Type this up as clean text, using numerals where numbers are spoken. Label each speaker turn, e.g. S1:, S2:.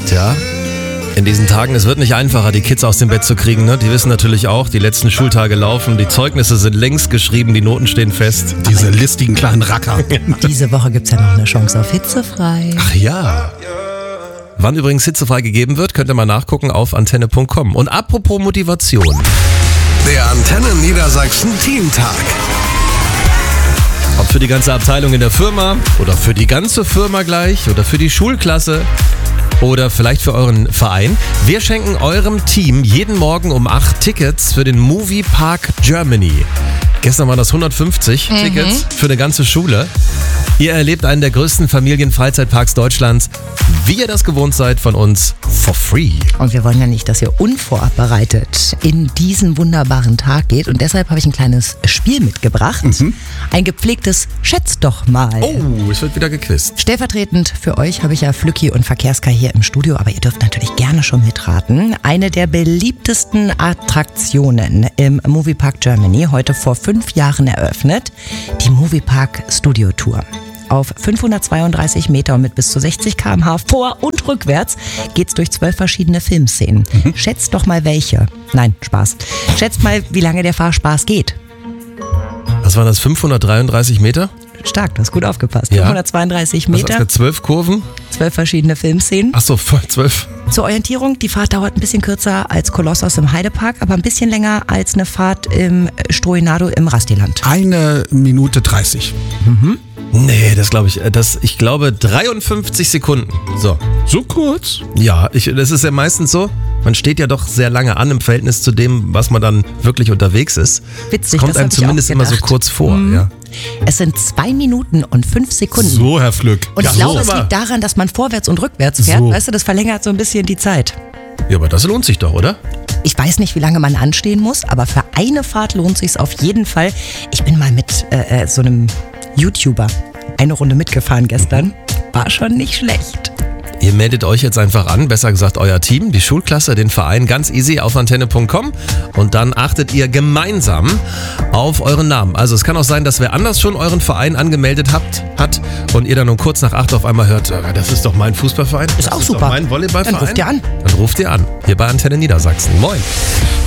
S1: Tja, in diesen Tagen, es wird nicht einfacher, die Kids aus dem Bett zu kriegen. Ne? Die wissen natürlich auch, die letzten Schultage laufen, die Zeugnisse sind längst geschrieben, die Noten stehen fest.
S2: Diese listigen kleinen Racker.
S3: Diese Woche gibt's ja noch eine Chance auf Hitzefrei.
S1: Ach ja. Wann übrigens hitzefrei gegeben wird, könnt ihr mal nachgucken auf antenne.com. Und apropos Motivation.
S2: Der Antenne Niedersachsen Teamtag.
S1: Ob für die ganze Abteilung in der Firma oder für die ganze Firma gleich oder für die Schulklasse oder vielleicht für euren Verein. Wir schenken eurem Team jeden Morgen um 8 Tickets für den Movie Park Germany. Gestern waren das 150 Tickets für eine ganze Schule. Ihr erlebt einen der größten Familienfreizeitparks Deutschlands, wie ihr das gewohnt seid von uns, for free.
S3: Und wir wollen ja nicht, dass ihr unvorbereitet in diesen wunderbaren Tag geht. Und deshalb habe ich ein kleines Spiel mitgebracht. Ein gepflegtes Schätzt doch mal.
S1: Oh, es wird wieder gequizt.
S3: Stellvertretend für euch habe ich ja Flücki und Verkehrska hier im Studio, aber ihr dürft natürlich gerne schon mitraten. Eine der beliebtesten Attraktionen im Moviepark Germany, heute vor 5 Jahren eröffnet, die Moviepark Studio Tour. Auf 532 Meter und mit bis zu 60 km/h vor- und rückwärts geht's durch 12 verschiedene Filmszenen. Schätzt doch mal welche. Nein, Spaß. Schätzt mal, wie lange der Fahrspaß geht.
S1: Was waren das, 533 Meter?
S3: Stark, du hast gut aufgepasst.
S1: Ja.
S3: 532
S1: Was
S3: Meter,
S1: hast du, 12 Kurven?
S3: 12 verschiedene Filmszenen.
S1: Achso, 12.
S3: Zur Orientierung, die Fahrt dauert ein bisschen kürzer als Kolossos im Heidepark, aber ein bisschen länger als eine Fahrt im Stroinado im Rastiland.
S2: 1 Minute 30.
S1: Nee, das glaube ich. Ich glaube 53 Sekunden. So.
S2: So kurz?
S1: Ja, das ist ja meistens so. Man steht ja doch sehr lange an im Verhältnis zu dem, was man dann wirklich unterwegs ist.
S3: Witzig,
S1: das kommt
S3: das
S1: einem
S3: hab ich
S1: zumindest
S3: auch
S1: immer so
S3: gedacht.
S1: kurz vor. Ja.
S3: Es sind 2 Minuten und 5 Sekunden.
S2: So, Herr Flück.
S3: Und ich
S1: Ja,
S3: glaube,
S1: so.
S3: es liegt daran, dass man vorwärts und rückwärts fährt.
S2: So.
S3: Weißt du, das verlängert so ein bisschen die Zeit.
S1: Ja, aber das lohnt sich doch, oder?
S3: Ich weiß nicht, wie lange man anstehen muss, aber für eine Fahrt lohnt sich's auf jeden Fall. Ich bin mal mit so einem YouTuber eine Runde mitgefahren gestern. War schon nicht schlecht.
S1: Ihr meldet euch jetzt einfach an, besser gesagt euer Team, die Schulklasse, den Verein, ganz easy auf antenne.com und dann achtet ihr gemeinsam auf euren Namen. Also es kann auch sein, dass wer anders schon euren Verein angemeldet hat und ihr dann um kurz nach 8 auf einmal hört, das ist doch mein Fußballverein.
S3: Ist auch
S1: das
S3: super.
S1: Doch mein Volleyballverein.
S3: Dann ruft ihr an.
S1: Dann ruft ihr an, hier bei Antenne Niedersachsen. Moin.